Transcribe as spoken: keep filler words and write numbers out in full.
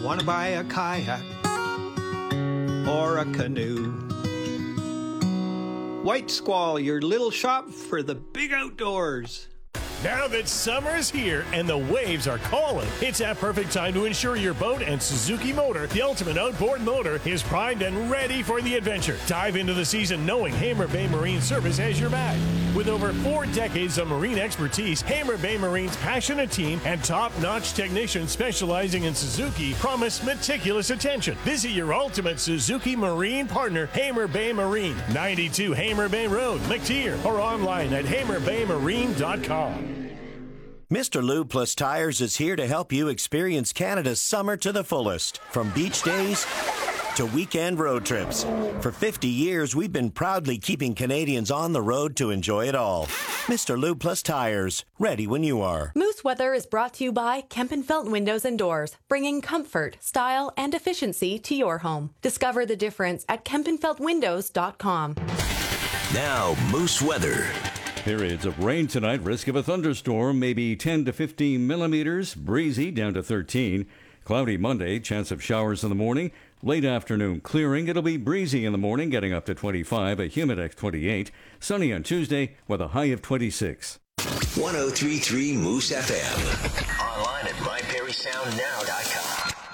Want to buy a kayak or a canoe? White Squall, your little shop for the big outdoors. Now that summer's here and the waves are calling, it's that perfect time to ensure your boat and Suzuki motor, the ultimate outboard motor, is primed and ready for the adventure. Dive into the season knowing Hamer Bay Marine Service has your back. With over four decades of marine expertise, Hamer Bay Marine's passionate team and top-notch technicians specializing in Suzuki promise meticulous attention. Visit your ultimate Suzuki Marine partner, Hamer Bay Marine, ninety-two Hamer Bay Road, McTier, or online at hamer bay marine dot com. Mister Lube Plus Tires is here to help you experience Canada's summer to the fullest. From beach days to weekend road trips. For fifty years, we've been proudly keeping Canadians on the road to enjoy it all. Mister Lube Plus Tires, ready when you are. Moose Weather is brought to you by Kempenfelt Windows and Doors, bringing comfort, style, and efficiency to your home. Discover the difference at kempenfelt windows dot com. Now, Moose Weather. Periods of rain tonight. Risk of a thunderstorm, maybe ten to fifteen millimeters. Breezy down to thirteen. Cloudy Monday. Chance of showers in the morning. Late afternoon clearing. It'll be breezy in the morning, getting up to twenty-five. A Humidex twenty-eight. Sunny on Tuesday with a high of twenty-six. one oh three point three Moose F M. Online at my perry sound now dot com.